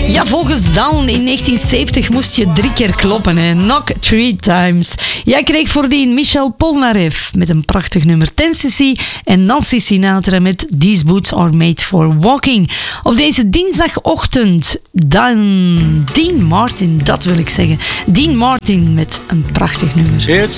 Ja, volgens Down in 1970 moest je 3 keer kloppen. Hè. Knock 3 times. Jij kreeg voordien Michel Polnareff met een prachtig nummer Tennessee en Nancy Sinatra met These Boots Are Made For Walking. Op deze dinsdagochtend Dean Martin, dat wil ik zeggen. Dean Martin met een prachtig nummer. It's